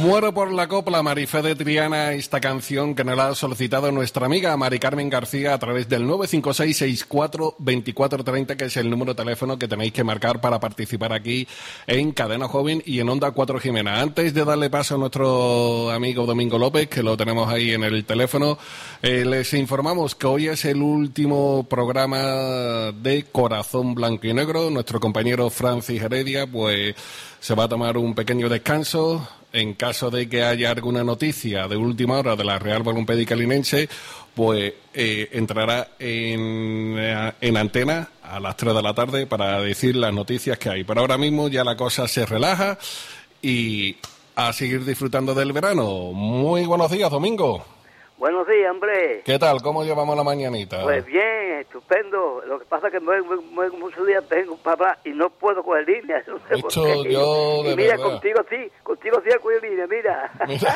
Muero por la copla, Marifé de Triana, esta canción que nos la ha solicitado nuestra amiga Mari Carmen García a través del 956-64-2430, que es el número de teléfono que tenéis que marcar para participar aquí en Cadena Joven y en Onda 4 Jimena. Antes de darle paso a nuestro amigo Domingo López, que lo tenemos ahí en el teléfono, les informamos que hoy es el último programa de Corazón Blanco y Negro. Nuestro compañero Francis Heredia pues se va a tomar un pequeño descanso. En caso de que haya alguna noticia de última hora de la Real Balompédica Linense, pues entrará en antena a las 3 de la tarde para decir las noticias que hay. Pero ahora mismo ya la cosa se relaja y a seguir disfrutando del verano. Muy buenos días, Domingo. Buenos días, hombre. ¿Qué tal? ¿Cómo llevamos la mañanita? Pues bien, estupendo. Lo que pasa es que muchos días tengo para hablar y no puedo coger líneas. No sé Esto por qué. yo de mira, verdad. contigo sí coger líneas, mira.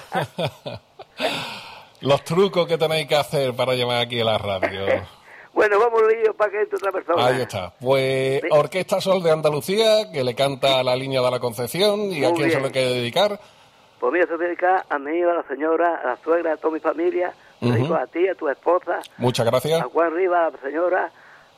Los trucos que tenéis que hacer para llamar aquí a la radio. Bueno, vamos lío para que entre otra persona. Ahí está. Pues Orquesta Sol de Andalucía, que le canta La Línea de la Concepción. ¿Y a quién se lo quiere dedicar? Pues mira, se dedica a mí, a la señora, a la suegra, a toda mi familia. Te digo a ti, a tu esposa. Muchas gracias. A Juan Rivas, a la señora,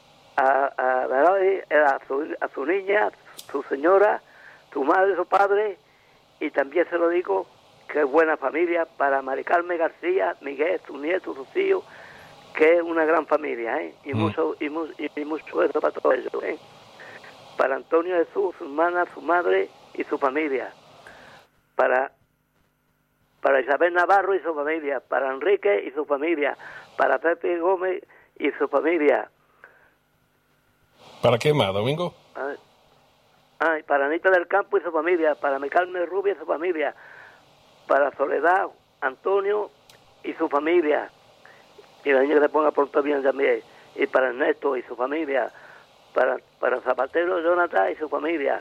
a su niña, su señora, su madre, su padre. Y también se lo digo que es buena familia para Mari Carmen García, Miguel, su nieto, sus hijos, que es una gran familia, ¿eh? Y mucho eso para todos ellos, ¿eh? Para Antonio Jesús, su hermana, su madre y su familia. Para Isabel Navarro y su familia, para Enrique y su familia, para Pepe Gómez y su familia. ¿Para qué más, Domingo? Y para Anita del Campo y su familia, para Carmen Rubia y su familia, para Soledad, Antonio y su familia, y la niña que se ponga pronto bien también, y para Ernesto y su familia, para Zapatero, Jonathan y su familia,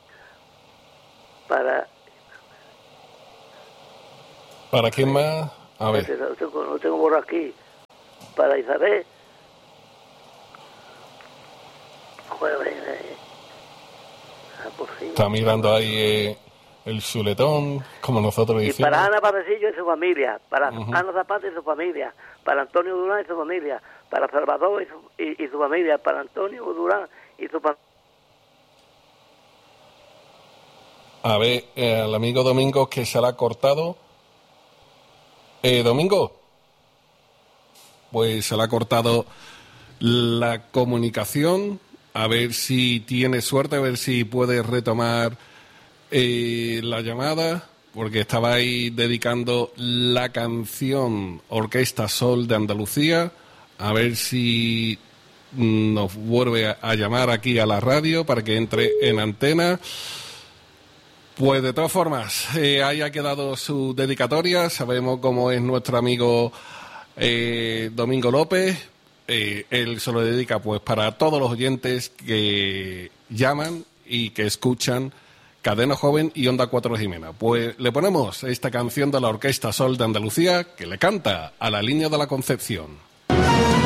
¿Para quién más? A ver. No tengo por aquí. Para Isabel. Está mirando ahí el chuletón, como nosotros decimos. Y para Ana Patecillo y su familia. Para Ana Zapata y su familia. Para Antonio Durán y su familia. Para Salvador y su familia. Para Antonio Durán y su familia. A ver, el amigo Domingo que se le ha cortado. Domingo, pues se le ha cortado la comunicación. A ver si tiene suerte, a ver si puede retomar la llamada, porque estaba ahí dedicando la canción Orquesta Sol de Andalucía. A ver si nos vuelve a llamar aquí a la radio para que entre en antena. Pues de todas formas, ahí ha quedado su dedicatoria. Sabemos cómo es nuestro amigo Domingo López. Él se lo dedica pues para todos los oyentes que llaman y que escuchan Cadena Joven y Onda 4 Jimena. Pues le ponemos esta canción de la Orquesta Sol de Andalucía que le canta a La Línea de la Concepción.